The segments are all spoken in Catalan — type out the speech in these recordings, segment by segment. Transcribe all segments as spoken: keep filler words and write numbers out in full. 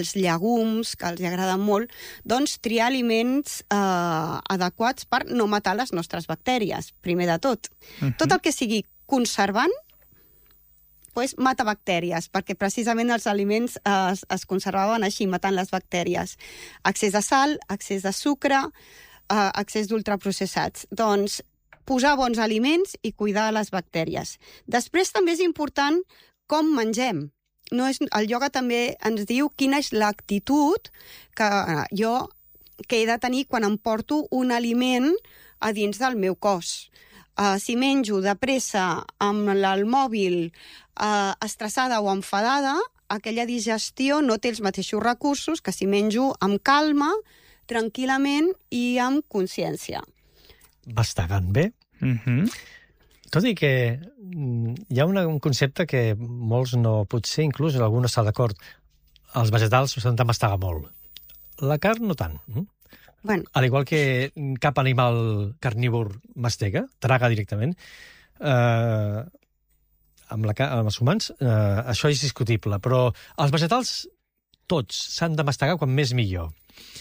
els llegums, que els agraden molt, doncs triar aliments eh, adequats per no matar les nostres bactèries, primer de tot. Uh-huh. Tot el que sigui conservant, pues, mata bactèries, perquè precisament els aliments es, es conservaven així, matant les bactèries. Excés de sal, excés de sucre, eh, excés d'ultraprocessats. Doncs posar bons aliments i cuidar les bactèries. Després també és important com mengem. No és, el ioga també ens diu quina és l'actitud que jo que he de tenir quan em porto un aliment a dins del meu cos. Uh, si menjo de pressa amb el mòbil uh, estressada o enfadada, aquella digestió no té els mateixos recursos que si menjo amb calma, tranquil·lament i amb consciència. Bastant bé. Mhm. Tot i que hi ha una, un concepte que molts no, potser inclús algú no està d'acord. Els vegetals s'han de mastegar molt. La carn no tant. Bueno. Al igual que cap animal carnívor mastega, traga directament, eh, amb, la, amb els humans eh, això és discutible, però els vegetals tots s'han de mastegar quan més millor.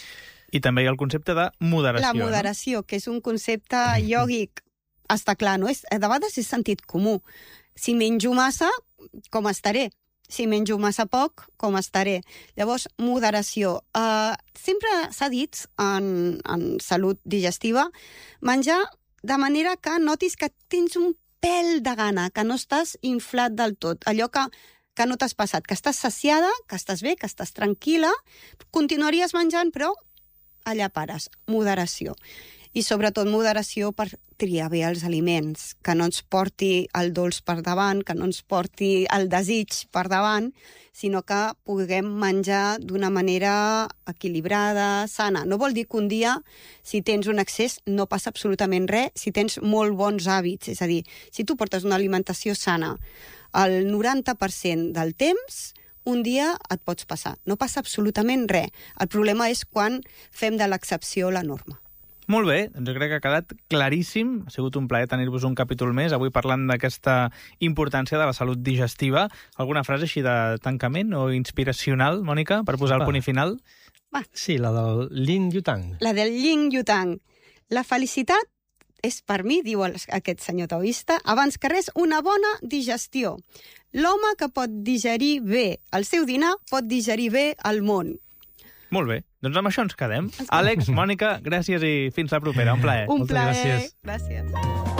I també hi ha el concepte de moderació. La moderació, no? Que és un concepte iògic. Està clar, no? És, de vegades és sentit comú. Si menjo massa, com estaré? Si menjo massa poc, com estaré? Llavors, moderació. Uh, sempre s'ha dit en, en salut digestiva menjar de manera que notis que tens un pèl de gana, que no estàs inflat del tot. Allò que, que no t'has passat, que estàs saciada, que estàs bé, que estàs tranquil·la, continuaries menjant, però allà pares. Moderació. I sobretot moderació per triar bé els aliments, que no ens porti el dolç per davant, que no ens porti el desig per davant, sinó que puguem menjar d'una manera equilibrada, sana. No vol dir que un dia, si tens un excés, no passa absolutament res, si tens molt bons hàbits. És a dir, si tu portes una alimentació sana el noranta per cent del temps, un dia et pots passar. No passa absolutament res. El problema és quan fem de l'excepció la norma. Molt bé, doncs jo crec que ha quedat claríssim. Ha sigut un plaer tenir-vos un capítol més, avui parlant d'aquesta importància de la salut digestiva. Alguna frase així de tancament o inspiracional, Mònica, per posar el punt i final? Va. Sí, la del Yin Yutang. La del Yin Yutang. La felicitat és per mi, diu aquest senyor taoista, abans que res, una bona digestió. L'home que pot digerir bé el seu dinar pot digerir bé el món. Molt bé, doncs amb això ens quedem. Àlex, Mònica, gràcies i fins la propera. Un plaer. Un plaer. Gràcies. Gràcies.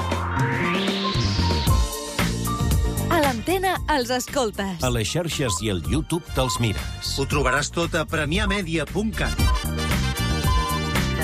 A l'Antena els escoltes. A les xarxes i al YouTube te'ls mires. Ho trobaràs tot a premià media punt cat.